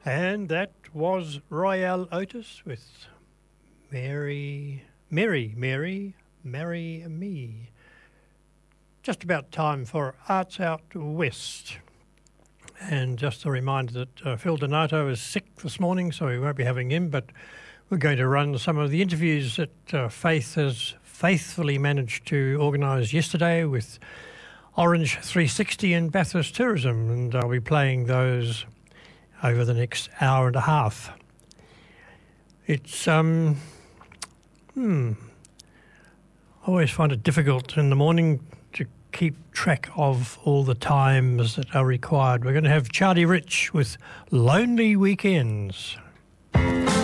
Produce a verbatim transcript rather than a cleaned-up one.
And that was Royale Otis with Mary, Mary, Mary, Marry Me. Just about time for Arts Out West. And just a reminder that uh, Phil Donato is sick this morning, so we won't be having him, but we're going to run some of the interviews that uh, Faith has faithfully managed to organise yesterday with Orange three sixty and Bathurst Tourism, and I'll be playing those over the next hour and a half. It's, um, hmm, I always find it difficult in the morning to keep track of all the times that are required. We're going to have Charlie Rich with Lonely Weekends.